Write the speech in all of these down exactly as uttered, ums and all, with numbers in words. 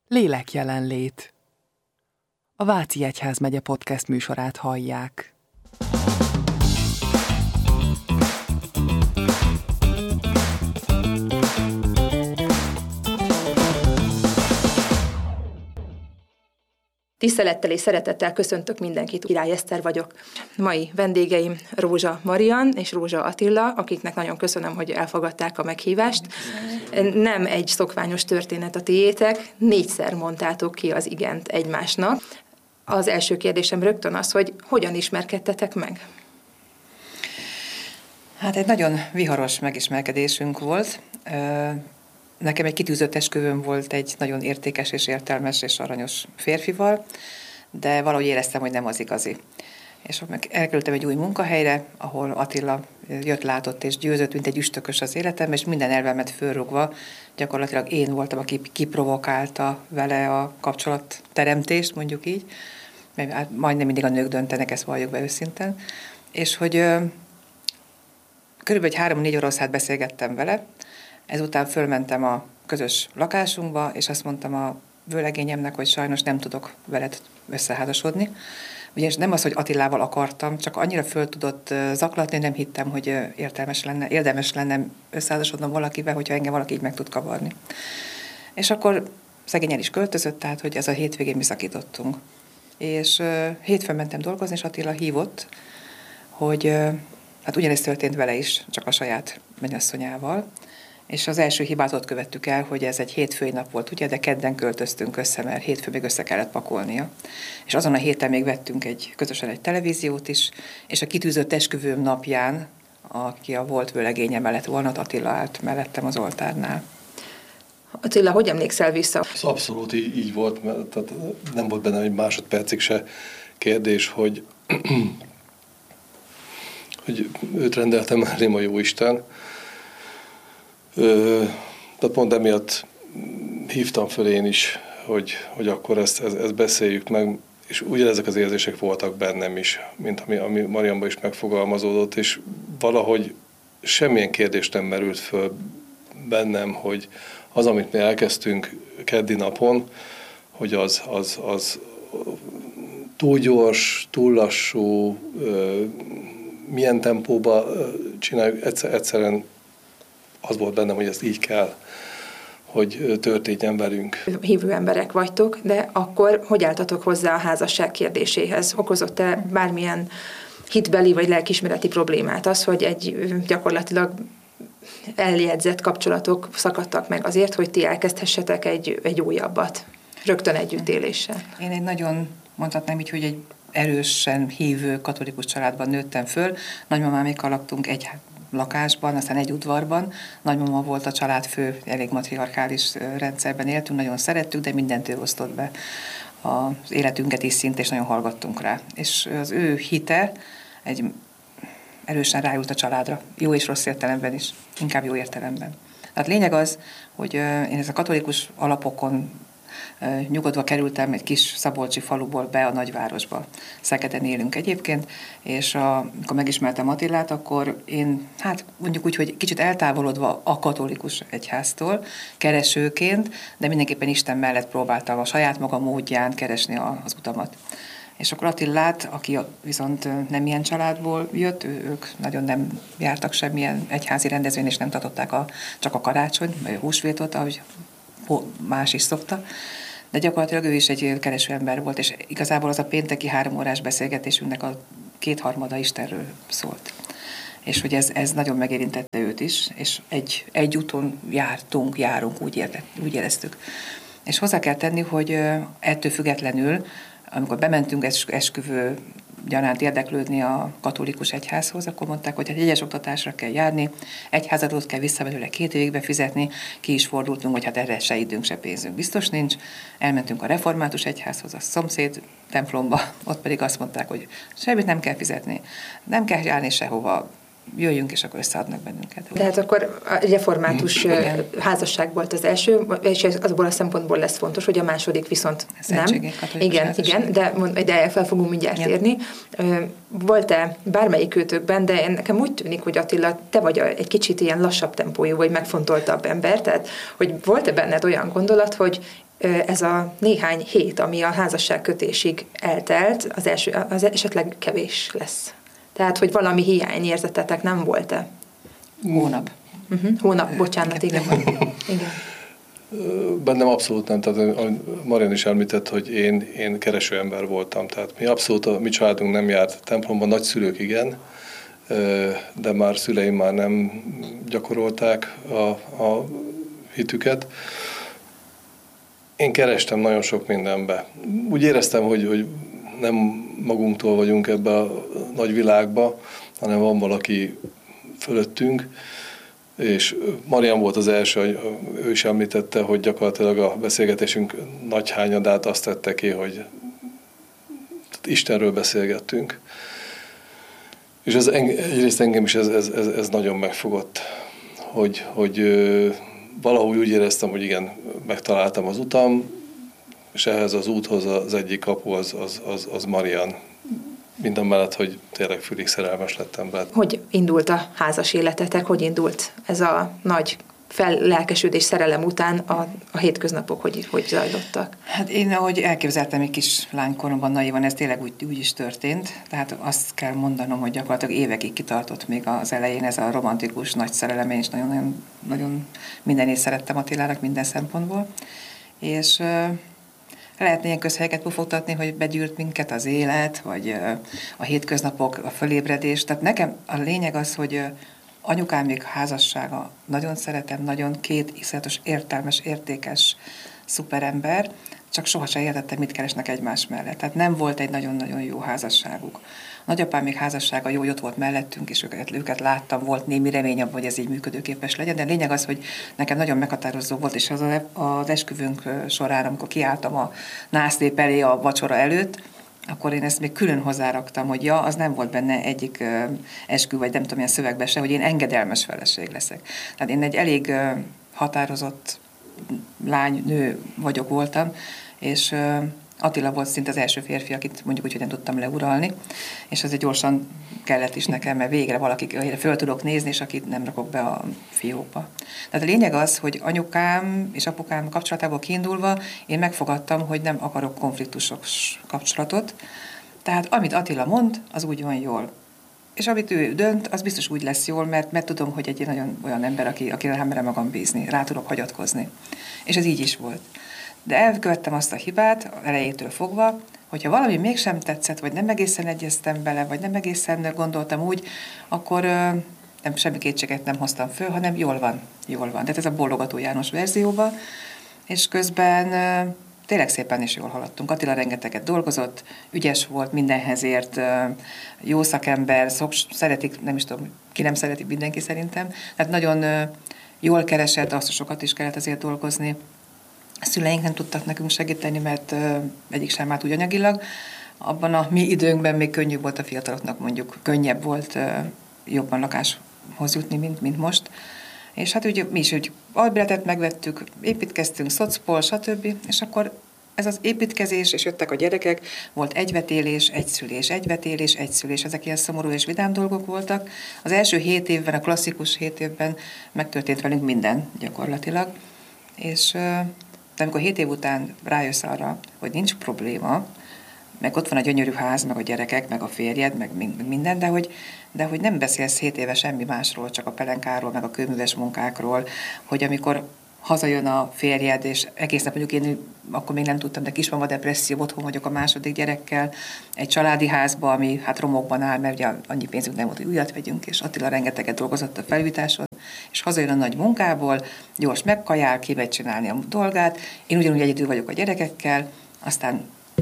Lélekjelenlét. A Váci Egyházmegye podcast műsorát hallják. Tisztelettel és szeretettel köszöntök mindenkit, Király Eszter vagyok. Mai vendégeim Rózsa Marian és Rózsa Attila, akiknek nagyon köszönöm, hogy elfogadták a meghívást. Nem egy szokványos történet a tiétek, négyszer mondtátok ki az igent egymásnak. Az első kérdésem rögtön az, hogy hogyan ismerkedtetek meg? Hát egy nagyon viharos megismerkedésünk volt. Nekem egy kitűzött esküvőm volt egy nagyon értékes és értelmes és aranyos férfival, de valahogy éreztem, hogy nem az igazi. És elkerültem egy új munkahelyre, ahol Attila jött, látott és győzött, mint egy üstökös az életemben, és minden elvemet fölrúgva, gyakorlatilag én voltam, aki kiprovokálta vele a kapcsolatteremtést, mondjuk így, mert majdnem mindig a nők döntenek, ezt valljuk be őszinten, és hogy körülbelül egy három-négy oroszát beszélgettem vele. Ezután fölmentem a közös lakásunkba, és azt mondtam a vőlegényemnek, hogy sajnos nem tudok veled összeházasodni. Ugyanis nem az, hogy Attilával akartam, csak annyira föl tudott zaklatni, nem hittem, hogy értelmes lenne, érdemes lenne összeházasodnom valakivel, hogyha engem valaki így meg tud kavarni. És akkor szegény el is költözött, tehát hogy ez a hétvégén mi szakítottunk. És hétfőn mentem dolgozni, és Attila hívott, hogy hát ugyanezt történt vele is, csak a saját mennyasszonyával. És az első hibát ott követtük el, hogy ez egy hétfői nap volt, ugye, de kedden költöztünk össze, mert hétfő még össze kellett pakolnia. És azon a héten még vettünk egy, közösen egy televíziót is, és a kitűzött esküvőm napján, aki a volt vőlegénye mellett volna, Attila állt mellettem az oltárnál. Attila, hogy emlékszel vissza? Ez abszolút így, így volt, mert tehát nem volt bennem egy másodpercig se kérdés, hogy, hogy őt rendeltem elém a Jóisten. Tehát pont emiatt hívtam föl én is, hogy, hogy akkor ezt, ezt, ezt beszéljük meg, és ugyanezek az érzések voltak bennem is, mint ami, ami Marianban is megfogalmazódott, és valahogy semmilyen kérdés nem merült föl bennem, hogy az, amit mi elkezdtünk keddi napon, hogy az, az, az túl gyors, túl lassú, milyen tempóban csináljuk, egyszer, egyszerűen az volt bennem, hogy ezt így kell, hogy történjen velünk. Hívő emberek vagytok, de akkor hogy álltatok hozzá a házasság kérdéséhez? Okozott-e bármilyen hitbeli vagy lelkiismereti problémát az, hogy egy gyakorlatilag eljegyzett kapcsolatok szakadtak meg azért, hogy ti elkezdhessetek egy, egy újabbat, rögtön együttéléssel? Én egy nagyon, mondhatnám így, hogy egy erősen hívő katolikus családban nőttem föl. Nagymamámékkal laktunk egy lakásban, aztán egy udvarban. Nagymama volt a családfő, elég matriarchális rendszerben éltünk, nagyon szerettük, de mindent ő osztott be az életünket is szint, és nagyon hallgattunk rá. És az ő hite egy erősen rájult a családra, jó és rossz értelemben is, inkább jó értelemben. Tehát lényeg az, hogy én ez a katolikus alapokon nyugodva kerültem egy kis szabolcsi faluból be a nagyvárosba. Szegeden élünk egyébként, és a, amikor megismertem Attilát, akkor én, hát mondjuk úgy, hogy kicsit eltávolodva a katolikus egyháztól, keresőként, de mindenképpen Isten mellett próbáltam a saját maga módján keresni a, az utamat. És akkor Attilát, aki viszont nem ilyen családból jött, ő, ők nagyon nem jártak semmilyen egyházi rendezvény, és nem tartották a, csak a karácsony, vagy a húsvétot, ahogy más is szokta, de gyakorlatilag ő is egy kereső ember volt, és igazából az a pénteki három órás beszélgetésünknek a kétharmada Istenről szólt. És hogy ez, ez nagyon megérintette őt is, és egy, egy úton jártunk, járunk, úgy, érte, úgy éreztük. És hozzá kell tenni, hogy ettől függetlenül, amikor bementünk esküvő gyanánt érdeklődni a katolikus egyházhoz, akkor mondták, hogy hát jegyes oktatásra kell járni, egyházadót kell visszamenőleg két évig befizetni, ki is fordultunk, hogy hát erre se időnk, se pénzünk biztos nincs. Elmentünk a református egyházhoz, a szomszéd templomba, ott pedig azt mondták, hogy semmit nem kell fizetni, nem kell járni sehova, jöjjünk, és akkor összeadnak bennünket. De hát akkor a református igen. házasság volt az első, és azból a szempontból lesz fontos, hogy a második viszont nem. Igen, házasság. igen, de, de fel fogunk mindjárt igen. érni. Volt-e bármelyik őtökben, de nekem úgy tűnik, hogy Attila, te vagy egy kicsit ilyen lassabb tempójú, vagy megfontoltabb ember, tehát hogy volt-e benned olyan gondolat, hogy ez a néhány hét, ami a házasságkötésig eltelt, az, első, az esetleg kevés lesz. Tehát, hogy valami hiányérzetetek nem volt-e? Hónap. Uh-huh. Hónap, bocsánat, igen. igen. Bennem abszolút nem, tehát Marian is említett, hogy én, én kereső ember voltam, tehát mi abszolút, a mi családunk nem járt templomban, nagyszülők igen, de már szüleim már nem gyakorolták a, a hitüket. Én kerestem nagyon sok mindenbe. Úgy éreztem, hogy, hogy nem magunktól vagyunk ebbe a nagy világba, hanem van valaki fölöttünk, és Marian volt az első, ő is említette, hogy gyakorlatilag a beszélgetésünk nagy hányadát azt tette ki, hogy Istenről beszélgettünk. És ez, egyrészt engem is ez, ez, ez, ez nagyon megfogott, hogy, hogy valahogy úgy éreztem, hogy igen, megtaláltam az utam, és ehhez az úthoz az egyik kapu az, az, az, az Marian. Minden mellett, hogy tényleg fülig szerelmes lettem be. Hogy indult a házas életetek? Hogy indult ez a nagy fellelkesődés szerelem után a, a hétköznapok, hogy, hogy zajlottak? Hát én, ahogy elképzeltem egy kis lánykoromban naivan, ez tényleg úgy, úgy is történt. Tehát azt kell mondanom, hogy gyakorlatilag évekig kitartott még az elején ez a romantikus nagy szerelem, és nagyon-nagyon nagyon mindenét szerettem Attilának minden szempontból. És lehetne ilyen közhelyeket pufogtatni, hogy begyűrt minket az élet, vagy a hétköznapok, a fölébredés. Tehát nekem a lényeg az, hogy anyukám még házassága, nagyon szeretem, nagyon két iszonyatos értelmes, értékes szuperember, csak sohasem értettem, mit keresnek egymás mellett. Tehát nem volt egy nagyon-nagyon jó házasságuk. Nagyapám még házassága jó, hogy ott volt mellettünk, és őket, őket láttam, volt némi reményem, hogy ez így működőképes legyen, de lényeg az, hogy nekem nagyon meghatározó volt, és az, az esküvőnk során, amikor kiálltam a nászlép elé a vacsora előtt, akkor én ezt még külön hozzáraktam, hogy ja, az nem volt benne egyik uh, eskü, vagy nem tudom, milyen szövegbe se, hogy én engedelmes feleség leszek. Tehát én egy elég uh, határozott lány, nő vagyok voltam, és uh, Attila volt szinte az első férfi, akit mondjuk úgy, hogy nem tudtam leuralni, és azért gyorsan kellett is nekem, mert végre valaki, akire föl tudok nézni, és akit nem rakok be a fiókba. Tehát a lényeg az, hogy anyukám és apukám kapcsolatából kiindulva én megfogadtam, hogy nem akarok konfliktusos kapcsolatot. Tehát amit Attila mond, az úgy van jól. És amit ő dönt, az biztos úgy lesz jól, mert, mert tudom, hogy egy nagyon olyan ember, aki, akire nem merem magam bízni, rá tudok hagyatkozni. És ez így is volt. De elkövettem azt a hibát elejétől fogva, hogyha valami mégsem tetszett, vagy nem egészen egyeztem bele, vagy nem egészen gondoltam úgy, akkor nem, semmi kétséget nem hoztam föl, hanem jól van, jól van. Tehát ez a Bólogató János verzióban, és közben tényleg szépen is jól haladtunk. Attila rengeteget dolgozott, ügyes volt, mindenhez ért, jó szakember, szok, szeretik, nem is tudom, ki nem szeretik, mindenki szerintem. Tehát nagyon jól keresett, azt sokat is kellett azért dolgozni. A szüleink nem tudtak nekünk segíteni, mert egyik sem állt úgy anyagilag. Abban a mi időnkben még könnyű volt a fiataloknak, mondjuk könnyebb volt jobban lakáshoz jutni, mint, mint most. És hát ugye mi is úgy albérletet megvettük, építkeztünk, szocpol, stb. És akkor ez az építkezés, és jöttek a gyerekek, volt egyvetélés, egyszülés, egyvetélés, egyszülés. Ezek ilyen szomorú és vidám dolgok voltak. Az első hét évben, a klasszikus hét évben megtörtént velünk minden gyakorlatilag. És de amikor hét év után rájössz arra, hogy nincs probléma, meg ott van a gyönyörű ház, meg a gyerekek, meg a férjed, meg minden, de hogy, de hogy nem beszélsz hét éve semmi másról, csak a pelenkáról, meg a kőműves munkákról, hogy amikor hazajön a férjed, és egész nap mondjuk én akkor még nem tudtam, de kismama depresszió, otthon vagyok a második gyerekkel, egy családi házba, ami hát romokban áll, mert ugye annyi pénzünk nem volt, hogy újat vegyünk, és Attila rengeteget dolgozott a felújításon, és hazajön a nagy munkából, gyors megkajál, kimegy csinálni a dolgát, én ugyanúgy egyedül vagyok a gyerekekkel, aztán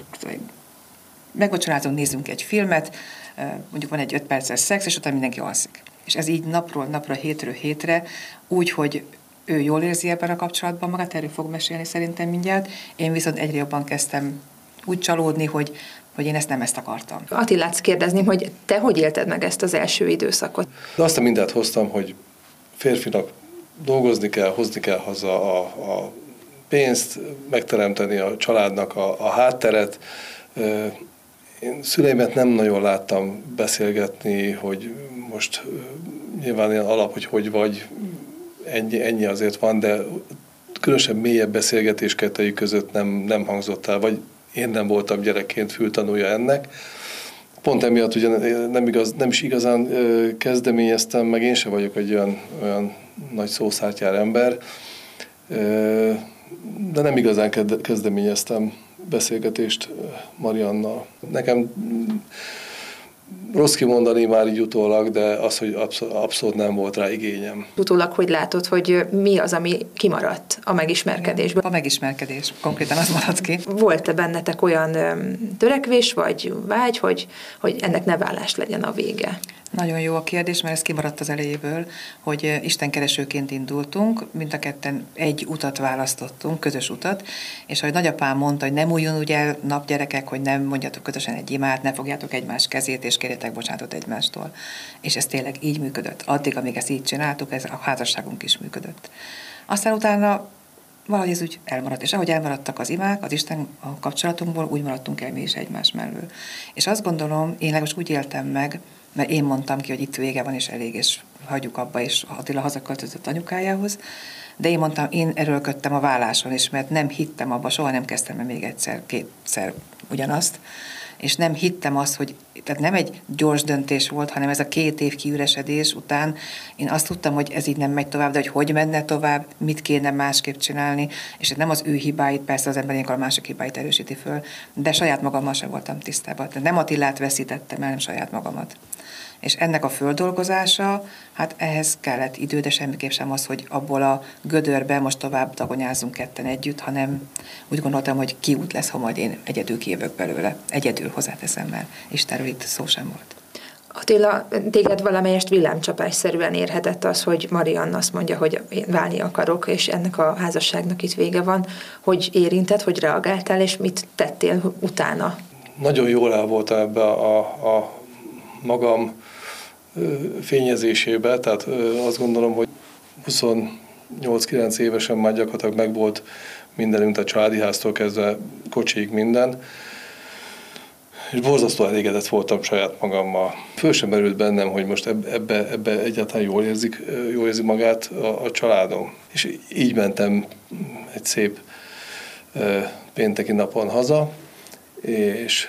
megvacsorázunk, nézzünk egy filmet, mondjuk van egy öt perces szex, és utána mindenki alszik. És ez így napról napra, hétről hétre, úgy, hogy ő jól érzi ebben a kapcsolatban magát, erről fog mesélni szerintem mindjárt. Én viszont egyre jobban kezdtem úgy csalódni, hogy, hogy én ezt nem ezt akartam. Attilát kérdezném, hogy te hogy élted meg ezt az első időszakot? De azt a mindent hoztam, hogy férfinak dolgozni kell, hozni kell haza a, a pénzt, megteremteni a családnak a, a hátteret. Én szüleimet nem nagyon láttam beszélgetni, hogy most nyilván ilyen alap, hogy hogy vagy, ennyi, ennyi azért van, de különösebb mélyebb beszélgetés kettejük között nem, nem hangzott el, vagy én nem voltam gyerekként fültanúja ennek. Pont emiatt ugye nem, igaz, nem is igazán kezdeményeztem, meg én sem vagyok egy olyan, olyan nagy szószártyár ember, de nem igazán kezdeményeztem beszélgetést Mariannal. Nekem rossz kimondani már így utólag, de az, hogy abszolút, abszolút nem volt rá igényem. Utólag hogy látod, hogy mi az, ami kimaradt a megismerkedésből? A megismerkedés, konkrétan az maradt ki. Volt-e bennetek olyan törekvés, vagy vágy, hogy, hogy ennek ne vállás legyen a vége? Nagyon jó a kérdés, mert ez kimaradt az elejéből, hogy istenkeresőként indultunk, mind a ketten egy utat választottunk, közös utat, és ahogy nagyapám mondta, hogy nem újjon ugye napgyerekek, hogy nem mondjatok közösen egy imát, ne fogjátok egymás kezét, és kérjetek bocsánatot egymástól. És ez tényleg így működött. Addig, amíg ezt így csináltuk, ez a házasságunk is működött. Aztán utána valahogy ez úgy elmaradt, és ahogy elmaradtak az imák, az Isten a kapcsolatunkból, úgy maradtunk el mi is egymás mellől. És azt gondolom, én legalábbis úgy éltem meg, mert én mondtam ki, hogy itt vége van, és elég, és hagyjuk abba, és Attila hazaköltözött anyukájához, de én mondtam, én erőlködtem a válláson is, mert nem hittem abba, soha nem kezdtem el még egyszer, kétszer ugyanazt, és nem hittem azt, hogy, tehát nem egy gyors döntés volt, hanem ez a két év kiüresedés után én azt tudtam, hogy ez így nem megy tovább, de hogy hogy menne tovább, mit kéne másképp csinálni, és nem az ő hibáit, persze az ember ilyenkor a másik hibáit erősíti föl, de saját magammal sem voltam tisztában. Tehát nem Attilát veszítettem el, hanem saját magamat. És ennek a földolgozása, hát ehhez kellett idő, de semmiképp sem az, hogy abból a gödörbe most tovább dagonyázunk ketten együtt, hanem úgy gondoltam, hogy kiút lesz, ha majd én egyedül kijövök belőle. Egyedül hozzáteszem, mert Istenről itt szó sem volt. Attila, téged valamelyest villámcsapásszerűen érhetett az, hogy Marianna azt mondja, hogy én válni akarok, és ennek a házasságnak itt vége van. Hogy érintett, hogy reagáltál, és mit tettél utána? Nagyon jól el voltam ebbe a, a magam fényezésébe, tehát azt gondolom, hogy huszonnyolc-kilenc évesen már gyakorlatilag megvolt mindenünk, a családi háztól kezdve kocsiig minden, és borzasztó elégedett voltam saját magammal. Föl sem merült bennem, hogy most ebbe, ebbe egyáltalán jól, érzik, jól érzi magát a, a családom. És így mentem egy szép pénteki napon haza, és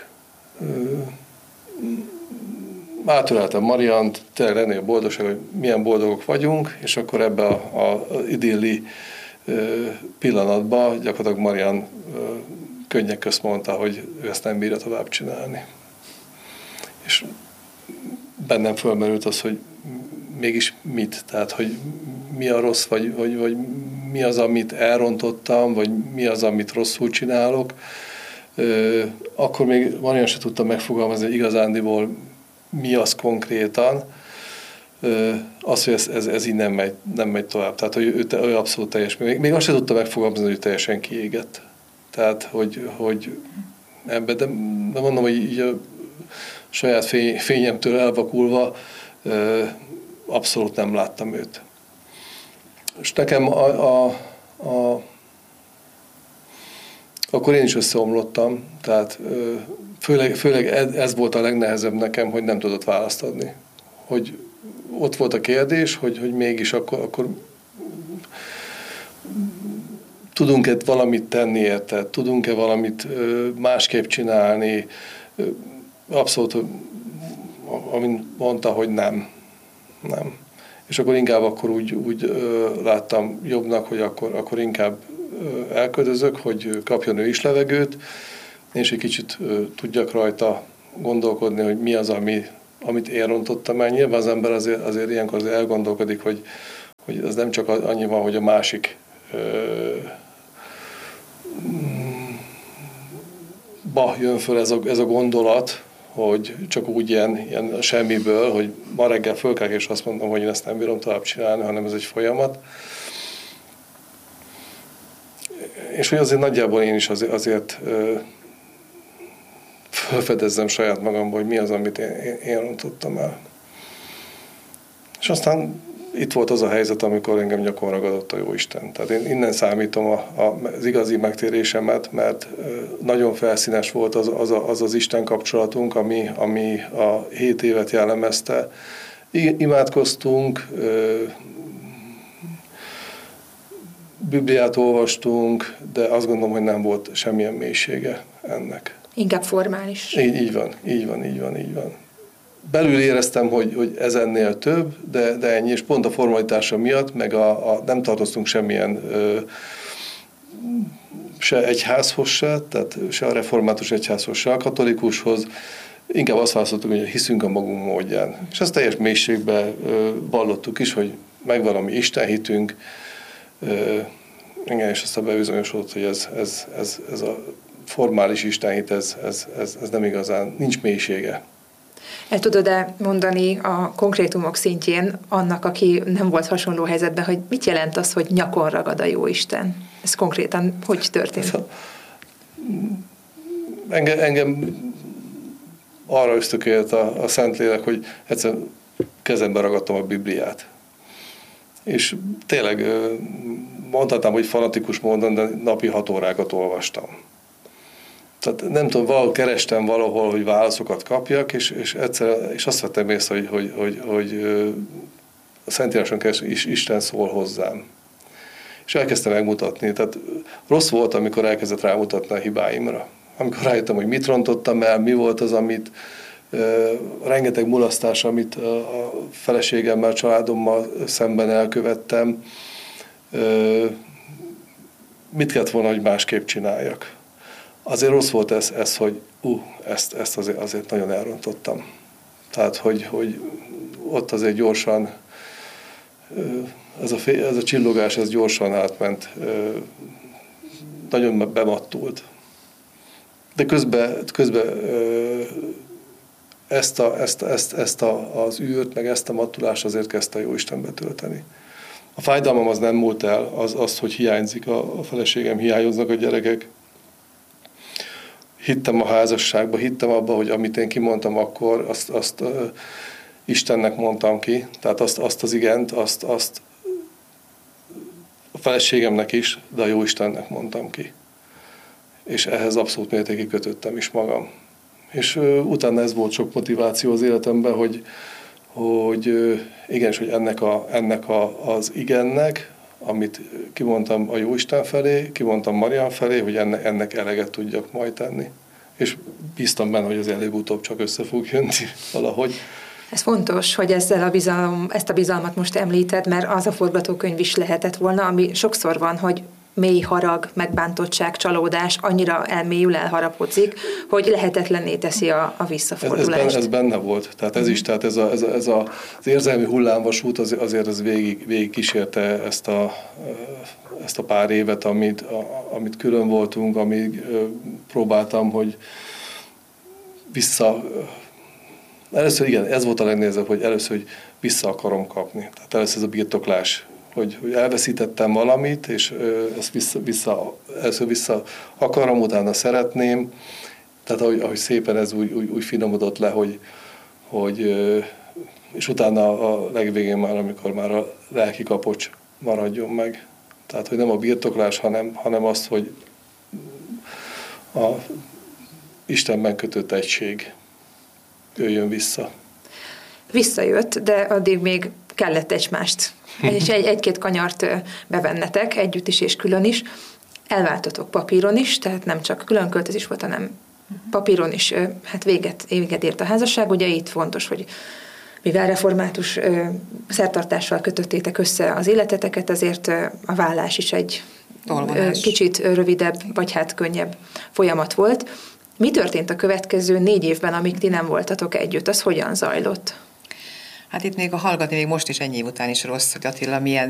átöleltem Mariant, tényleg legnagyobb boldogság, hogy milyen boldogok vagyunk, és akkor ebbe az idilli pillanatban gyakorlatilag Marian könnyek közt mondta, hogy ő ezt nem bírja tovább csinálni. És bennem fölmerült az, hogy mégis mit, tehát hogy mi a rossz, vagy, vagy, vagy mi az, amit elrontottam, vagy mi az, amit rosszul csinálok. Akkor még Marian se tudta megfogalmazni, hogy igazándiból mi az konkrétan, az, hogy ez, ez, ez így nem megy, nem megy tovább. Tehát, hogy ő, ő abszolút teljes. Még, még azt sem tudta megfogalmazni, hogy ő teljesen kiégett. Tehát, hogy, hogy ebbe, de, de mondom, hogy így a saját fény, fényemtől elvakulva abszolút nem láttam őt. És nekem a, a, a akkor én is összeomlottam, tehát főleg, főleg ez volt a legnehezebb nekem, hogy nem tudott választ adni. Hogy ott volt a kérdés, hogy, hogy mégis akkor, akkor tudunk-e valamit tenni érte, tudunk-e valamit másképp csinálni. Abszolút, amint mondta, hogy nem. Nem. És akkor inkább akkor úgy, úgy láttam jobbnak, hogy akkor, akkor inkább elköltözök, hogy kapjon ő is levegőt, és egy kicsit tudjak rajta gondolkodni, hogy mi az, ami, amit én rontottam el. Nyilván az ember azért, azért ilyenkor azért elgondolkodik, hogy, hogy az nem csak annyi van, hogy a másik ba jön föl ez a, ez a gondolat, hogy csak úgy ilyen, ilyen semmiből, hogy ma reggel fölkelek, és azt mondom, hogy én ezt nem bírom tovább csinálni, hanem ez egy folyamat. És hogy azért nagyjából én is azért, azért felfedezzem saját magamból, hogy mi az, amit én, én, én rontottam el. És aztán itt volt az a helyzet, amikor engem nyakon ragadott a Jóisten. Tehát én innen számítom a, a, az igazi megtérésemet, mert nagyon felszínes volt az az, az, az Isten kapcsolatunk, ami, ami a hét évet jellemezte. I, imádkoztunk, Bibliát olvastunk, de azt gondolom, hogy nem volt semmilyen mélysége ennek. Inkább formális. Így, így van, így van, így van, így van. Belül éreztem, hogy, hogy ez ennél több, de, de ennyi, és pont a formalitása miatt, meg a, a, nem tartoztunk semmilyen ö, se egyházhoz se, tehát se a református egyházhoz, se a katolikushoz. Inkább azt választottuk, hogy hiszünk a magunk módján. És azt teljes mélységben ö, vallottuk is, hogy megvan a mi istenhitünk. Ö, igen, és aztán bebizonyosodott, hogy ez, ez, ez, ez a formális istenhit, ez, ez, ez, ez nem igazán, nincs mélysége. El tudod-e mondani a konkrétumok szintjén annak, aki nem volt hasonló helyzetben, hogy mit jelent az, hogy nyakon ragad a Jóisten? Ez konkrétan hogy történt? Engem, engem arra ösztökélt a, a Szentlélek, hogy egyszerűen kezembe ragadtam a Bibliát. És tényleg mondhatnám, hogy fanatikus módon, de napi hat órákat olvastam. Tehát nem tudom, valahol kerestem valahol, hogy válaszokat kapjak, és, és egyszer, és azt vettem észre, hogy, hogy, hogy, hogy a Szentíráson keresztül is Isten szól hozzám. És elkezdtem megmutatni. Tehát rossz volt, amikor elkezdett rámutatni a hibáimra. Amikor rájöttem, hogy mit rontottam el, mi volt az, amit uh, rengeteg mulasztás, amit uh, a feleségemmel, a családommal szemben elkövettem, uh, mit kellett volna, hogy másképp csináljak. Azért rossz volt ez, ez hogy uh, ezt, ezt azért, azért nagyon elrontottam. Tehát, hogy, hogy ott azért gyorsan, ez a, fél, ez a csillogás, ez gyorsan átment, nagyon bemattult. De közben, közben ezt, a, ezt, ezt, ezt a, az űrt, meg ezt a mattulást azért kezdte a Jóisten betölteni. A fájdalmam az nem múlt el, az, az hogy hiányzik a, a feleségem, hiányoznak a gyerekek. Hittem a házasságba, hittem abba, hogy amit én kimondtam akkor, azt, azt uh, Istennek mondtam ki. Tehát azt, azt az igent, azt, azt a feleségemnek is, de a Jóistennek mondtam ki. És ehhez abszolút mértékig kötöttem is magam. És uh, utána ez volt sok motiváció az életemben, hogy, hogy uh, igenis, hogy ennek, a, ennek a, az igennek, amit kimondtam a Jóisten felé, kimondtam Marian felé, hogy ennek, ennek eleget tudjak majd tenni. És bíztam benne, hogy az előbb-utóbb csak össze fog jönni valahogy. Ez fontos, hogy ezzel a bizalom, ezt a bizalmat most említed, mert az a forgatókönyv is lehetett volna, ami sokszor van, hogy mély harag, megbántottság, csalódás annyira elmélyül, elharapodzik, hogy lehetetlenné teszi a, a visszafordulást. Ez, ez, benne, ez benne volt. Tehát ez is, tehát ez, a, ez, a, ez a, az érzelmi hullámvasút az, azért ez végig, végig kísérte ezt a, ezt a pár évet, amit, a, amit külön voltunk, amíg próbáltam, hogy vissza... Először igen, ez volt a legnehezebb, hogy először, hogy vissza akarom kapni. Tehát először ez a birtoklás, hogy, hogy elveszítettem valamit, és ezt vissza, vissza, először vissza akarom, utána szeretném. Tehát ahogy, ahogy szépen ez úgy, úgy, úgy finomodott le, hogy, hogy és utána a legvégén már, amikor már a lelki kapocs maradjon meg. Tehát, hogy nem a birtoklás, hanem, hanem azt, hogy a Istenben kötött egység jöjjön vissza. Visszajött, de addig még kellett egymást. És egy, egy-két kanyart bevennetek, együtt is és külön is. Elváltatok papíron is, tehát nem csak külön költözés volt, hanem papíron is hát véget, véget ért a házasság. Ugye itt fontos, hogy mivel református szertartással kötöttétek össze az életeteket, azért a vállás is egy Tolvonás. Kicsit rövidebb, vagy hát könnyebb folyamat volt. Mi történt a következő négy évben, amíg ti nem voltatok együtt? Az hogyan zajlott? Hát itt még a hallgatni még most is ennyi év után is rossz, hogy Attila milyen